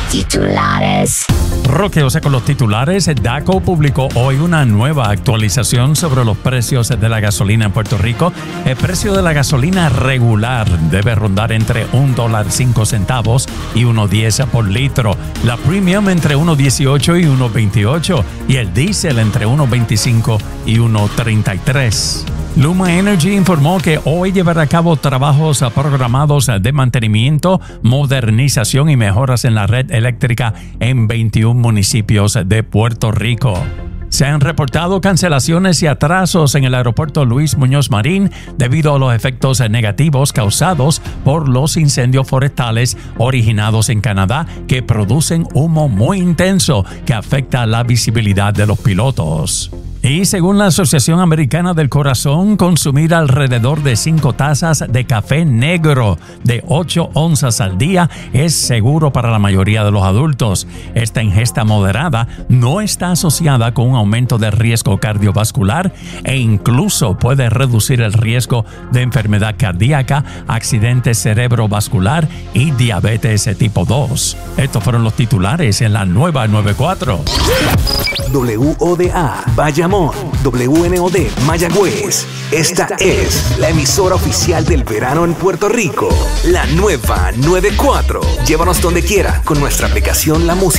Titulares. Roqueose con los titulares. DACO publicó hoy una nueva actualización sobre los precios de la gasolina en Puerto Rico. El precio de la gasolina regular debe rondar entre $1.05 y $1.10 por litro. La premium entre $1.18 y $1.28 y el diésel entre $1.25 y $1.33. Luma Energy informó que hoy llevará a cabo trabajos programados de mantenimiento, modernización y mejoras en la red eléctrica en 21 municipios de Puerto Rico. Se han reportado cancelaciones y atrasos en el aeropuerto Luis Muñoz Marín debido a los efectos negativos causados por los incendios forestales originados en Canadá que producen humo muy intenso que afecta la visibilidad de los pilotos. Y según la Asociación Americana del Corazón, consumir alrededor de 5 tazas de café negro de 8 onzas al día es seguro para la mayoría de los adultos. Esta ingesta moderada no está asociada con un aumento de riesgo cardiovascular e incluso puede reducir el riesgo de enfermedad cardíaca, accidente cerebrovascular y diabetes tipo 2. Estos fueron los titulares en la nueva 94. WODA, Bayamón, WNOD, Mayagüez. Esta es la emisora oficial del verano en Puerto Rico. La nueva 94. Llévanos donde quiera con nuestra aplicación La Música.